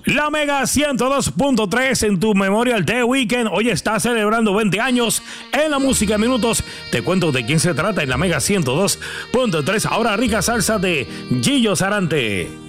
La Mega 102.3 en tu Memorial Day Weekend hoy está celebrando 20 años en la música en minutos. Te cuento de quién se trata en la Mega 102.3. Ahora rica salsa de Gillo Sarante.